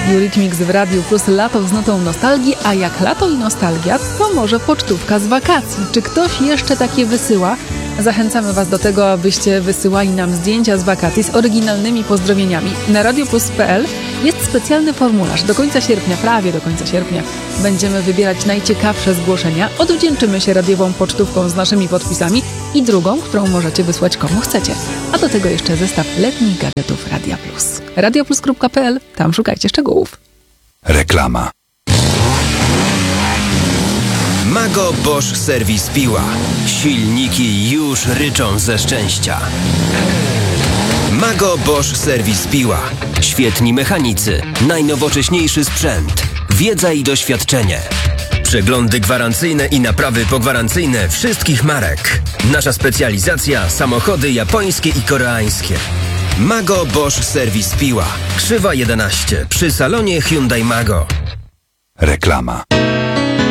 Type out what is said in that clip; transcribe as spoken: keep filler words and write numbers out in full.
Eurythmics w Radiu Plus, lato z nutą nostalgii, a jak lato i nostalgia, to może pocztówka z wakacji. Czy ktoś jeszcze takie wysyła? Zachęcamy Was do tego, abyście wysyłali nam zdjęcia z wakacji z oryginalnymi pozdrowieniami. Na radioplus kropka p l jest specjalny formularz. Do końca sierpnia, prawie do końca sierpnia, będziemy wybierać najciekawsze zgłoszenia. Odwdzięczymy się radiową pocztówką z naszymi podpisami i drugą, którą możecie wysłać komu chcecie. A do tego jeszcze zestaw letnich gadżetów Radia Plus. radioplus kropka p l, tam szukajcie szczegółów. Reklama. Mago Bosch Serwis Piła. Silniki już ryczą ze szczęścia. Mago Bosch Serwis Piła. Świetni mechanicy, najnowocześniejszy sprzęt, wiedza i doświadczenie. Przeglądy gwarancyjne i naprawy pogwarancyjne wszystkich marek. Nasza specjalizacja: samochody japońskie i koreańskie. Mago Bosch Serwis Piła. Krzywa jedenaście przy salonie Hyundai Mago. Reklama.